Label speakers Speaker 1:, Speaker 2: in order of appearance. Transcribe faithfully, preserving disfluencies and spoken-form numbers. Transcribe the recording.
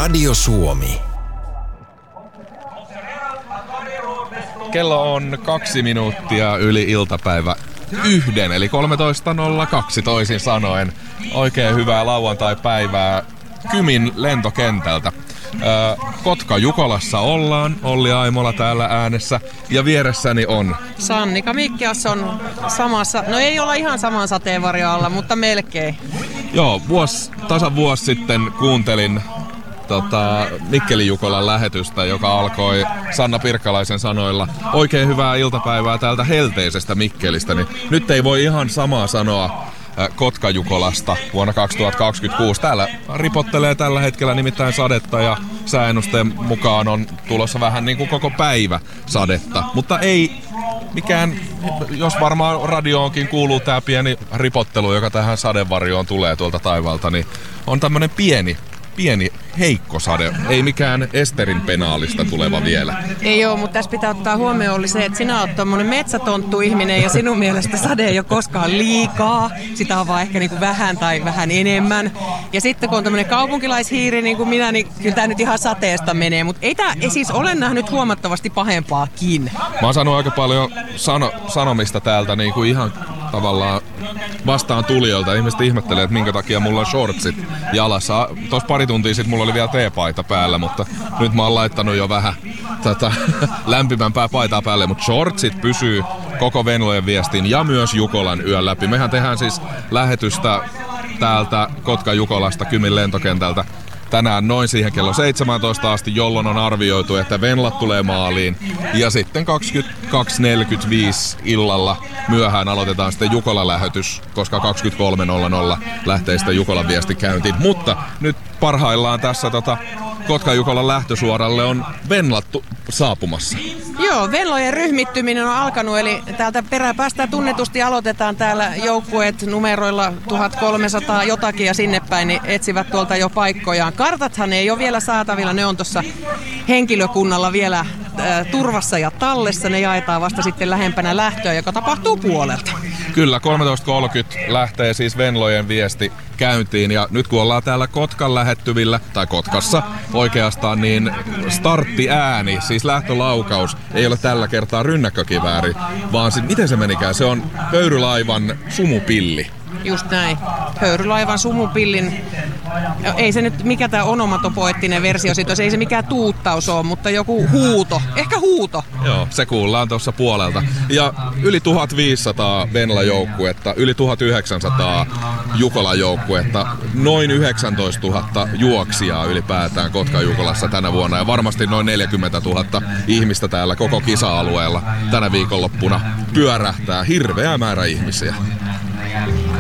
Speaker 1: Radio Suomi.
Speaker 2: Kello on kaksi minuuttia yli iltapäivä yhden, eli kolmetoista nolla kaksi toisin sanoen. Oikein hyvää lauantai-päivää Kymin lentokentältä. Kotka-Jukolassa ollaan, Olli Aimola täällä äänessä, ja vieressäni on
Speaker 3: Sannika Mikkias on samassa, no ei olla ihan saman sateenvarjon alla, mutta melkein.
Speaker 2: Joo, vuosi, tasan vuosi sitten kuuntelin tota, Mikkelin Jukolan lähetystä, joka alkoi Sanna Pirkkalaisen sanoilla oikein hyvää iltapäivää täältä helteisestä Mikkelistä, niin nyt ei voi ihan samaa sanoa Kotka-Jukolasta vuonna kaksituhattakaksikymmentäkuusi. Täällä ripottelee tällä hetkellä nimittäin sadetta ja sääennusteen mukaan on tulossa vähän niin kuin koko päivä sadetta. Mutta ei mikään, jos varmaan radioonkin kuuluu tää pieni ripottelu, joka tähän sadevarjoon tulee tuolta taivaalta, niin on tämmönen pieni Pieni heikko sade, ei mikään Esterin penaalista tuleva vielä.
Speaker 3: Ei oo, mutta tässä pitää ottaa huomioon oli se, että sinä oot tommonen metsätonttu-ihminen ja sinun mielestä sade ei ole koskaan liikaa. Sitä on vaan ehkä niinku vähän tai vähän enemmän. Ja sitten kun on tämmönen kaupunkilaishiiri niin kuin minä, niin kyllä tää nyt ihan sateesta menee. Mutta ei tää ei siis ole nähnyt huomattavasti pahempaakin.
Speaker 2: Mä oon saanut aika paljon sano, sanomista täältä niin kuin ihan tavallaan vastaan tulijoilta. Ihmiset ihmettelee, että minkä takia mulla on shortsit jalassa. Tuossa pari tuntia sitten mulla oli vielä teepaita päällä, mutta nyt mä oon laittanut jo vähän tätä lämpimämpää paitaa päälle. Mutta shortsit pysyy koko Venlojen viestin ja myös Jukolan yön läpi. Mehän tehdään siis lähetystä täältä Kotka-Jukolasta Kymin lentokentältä tänään noin siihen kello seitsemäntoista asti, jolloin on arvioitu, että Venlat tulee maaliin. Ja sitten kaksikymmentäkaksi neljäkymmentäviisi illalla myöhään aloitetaan sitten Jukola-lähetys, koska kaksikymmentäkolme nolla nolla lähtee sitten Jukolan viesti käyntiin. Mutta nyt parhaillaan tässä tota, Kotka-Jukolan lähtösuoralle on Venlattu saapumassa.
Speaker 3: Joo, Venlojen ryhmittyminen on alkanut, eli täältä peräpäästä tunnetusti aloitetaan täällä joukkueet numeroilla tuhatkolmesataa jotakin ja sinne päin, niin etsivät tuolta jo paikkojaan. Kartathan ei ole vielä saatavilla, ne on tuossa henkilökunnalla vielä äh, turvassa ja tallessa, ne jaetaan vasta sitten lähempänä lähtöä, joka tapahtuu puolelta.
Speaker 2: Kyllä, kolmetoista kolmekymmentä lähtee siis Venlojen viesti käyntiin, ja nyt kun ollaan täällä Kotkan lähettyvillä, tai Kotkassa oikeastaan, niin starttiääni, siis lähtölaukaus, ei ole tällä kertaa rynnäkkökivääri, vaan sit, miten se menikään, se on höyrylaivan sumupilli.
Speaker 3: Just näin. Höyrylaivan sumupillin, ei se nyt mikä tää onomatopoettinen versio siitä, ei se mikään tuuttaus ole, mutta joku huuto, ehkä huuto.
Speaker 2: Joo, se kuullaan tuossa puolelta. Ja yli tuhatviisisataa Venla-joukkuetta, yli tuhatyhdeksänsataa Jukola-joukkuetta, noin yhdeksäntoistatuhatta juoksijaa ylipäätään Kotka-Jukolassa tänä vuonna ja varmasti noin neljäkymmentätuhatta ihmistä täällä koko kisa-alueella tänä viikonloppuna pyörähtää hirveä määrä ihmisiä.